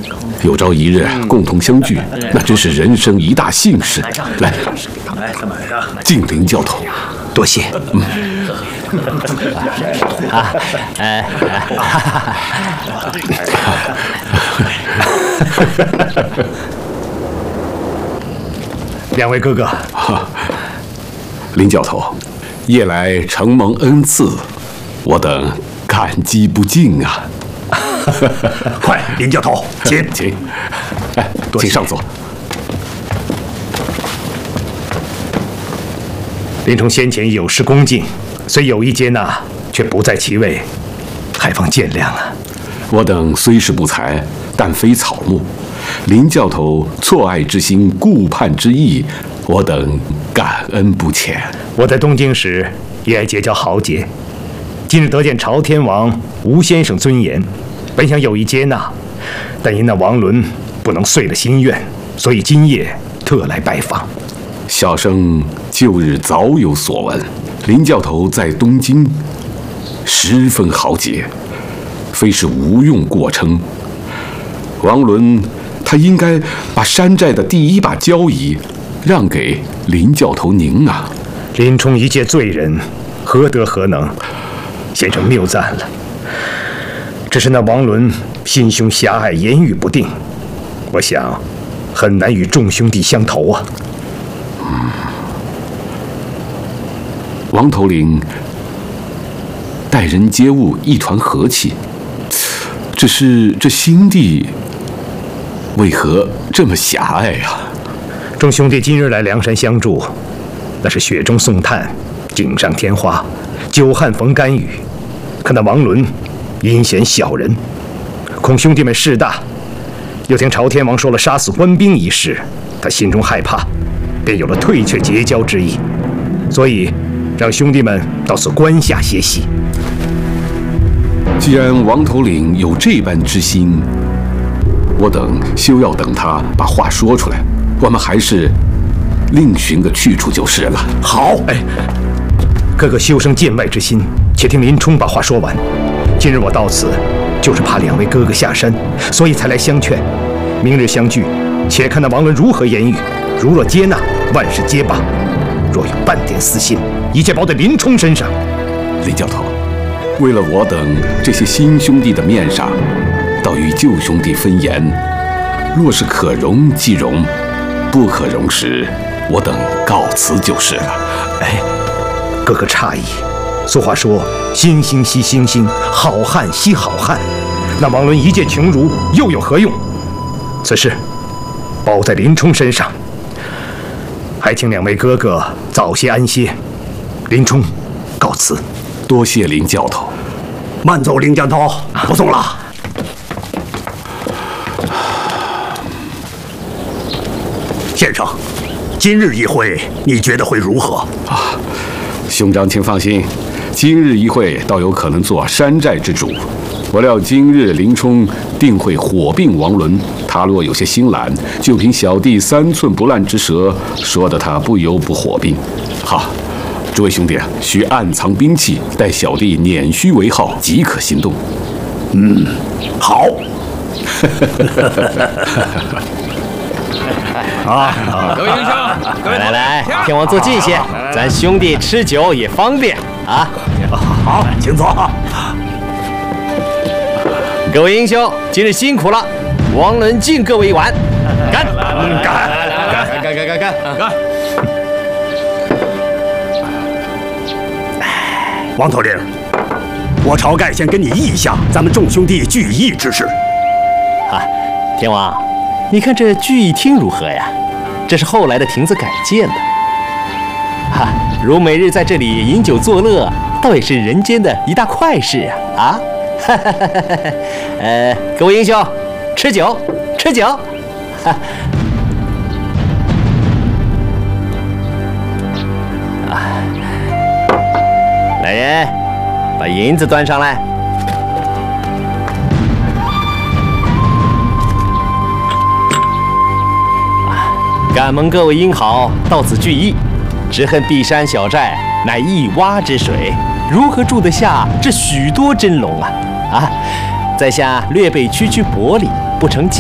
有朝一日共同相聚，那真是人生一大幸事。来，敬林教头， 多谢。 两位哥哥， 林教头，夜来承蒙恩赐，我等感激不尽啊！ 快，林教头，请。 哎，请上座。 林冲先前有失恭敬，虽有意接纳，却不在其位，还望见谅啊！ 我等虽是不才，但非草木。林教头错爱之心、顾盼之意，我等感恩不浅。 我在东京时也爱结交豪杰，今日得见朝天王吴先生尊严，本想有意接纳，但因那王伦不能遂了心愿，所以今夜特来拜访。 小生旧日早有所闻，林教头在东京十分豪杰，非是无用过称。王伦他应该把山寨的第一把交椅让给林教头您啊！ 林冲一介罪人，何德何能？先生谬赞了。只是那王伦心胸狭隘，言语不定，我想很难与众兄弟相投啊。 王头领待人接物一团和气，只是这心地为何这么狭隘啊？ 众兄弟今日来梁山相助，那是雪中送炭，锦上添花，久旱逢甘雨。可那王伦阴险小人，恐兄弟们事大，又听朝天王说了杀死官兵一事，他心中害怕，便有了退却结交之意，所以让兄弟们到此关下歇息。 既然王头领有这般之心，我等休要等他把话说出来，我们还是另寻个去处就是了。 好， 哥哥休生见外之心，且听林冲把话说完。今日我到此，就是怕两位哥哥下山，所以才来相劝。明日相聚，且看那王伦如何言语。如若接纳，万事皆罢；若有半点私心，一切包在林冲身上。 林教头，为了我等这些新兄弟的面上，倒与旧兄弟分言，若是可容即容，不可容时，我等告辞就是了。 哥哥诧异。俗话说，星星惜星星，好汉惜好汉。那王伦一介穷儒，又有何用？此事包在林冲身上，还请两位哥哥早些安歇。林冲告辞。 多谢林教头。 慢走，林教头，不送了。先生，今日一会你觉得会如何啊？兄长请放心，今日一会倒有可能做山寨之主。我料今日林冲定会火并王伦，他若有些心懒，就凭小弟3寸不烂之舌，说得他不由不火并。好，诸位兄弟，需暗藏兵器，待小弟捻须为号，即可行动。 好。 各位英雄，来，天王坐近些，咱兄弟吃酒也方便啊。 好，请坐。 各位英雄，今日辛苦了，王伦敬各位一碗，干！干！ 王头领，我晁盖先跟你议一下咱们众兄弟聚义之事。 天王，你看这聚义厅如何呀？这是后来的亭子改建的。如每日在这里饮酒作乐，倒也是人间的一大快事啊！各位英雄，吃酒，吃酒！来人，把银子端上来。感蒙各位英豪到此聚义，只恨碧山小寨乃一蛙之水，如何住得下这许多真龙啊！在下略被区区薄礼，不成计。